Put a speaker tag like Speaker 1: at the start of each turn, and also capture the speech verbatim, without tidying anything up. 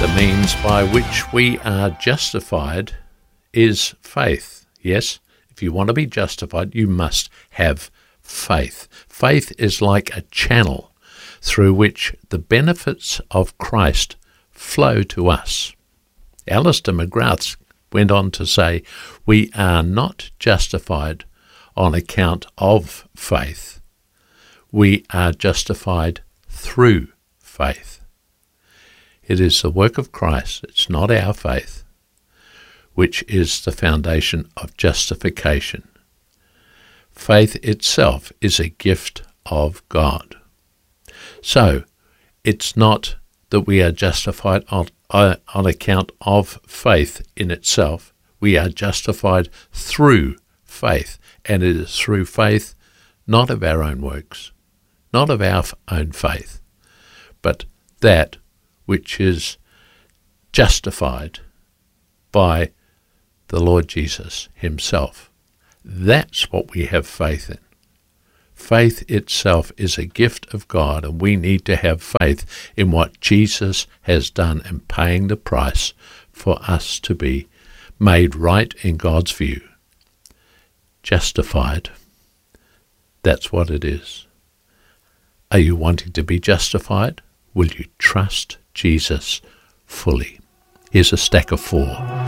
Speaker 1: The means by which we are justified is faith. Yes, if you want to be justified, you must have faith. Faith is like a channel through which the benefits of Christ flow to us. Alistair McGrath went on to say, we are not justified on account of faith. We are justified through faith. It is the work of Christ, it's not our faith, which is the foundation of justification. Faith itself is a gift of God. So, it's not that we are justified on, on account of faith in itself. We are justified through faith, and it is through faith, not of our own works, not of our own faith, but that which is justified by the Lord Jesus himself. That's what we have faith in. Faith itself is a gift of God, and we need to have faith in what Jesus has done in paying the price for us to be made right in God's view. Justified. That's what it is. Are you wanting to be justified? Will you trust Jesus fully? Here's a stack of four.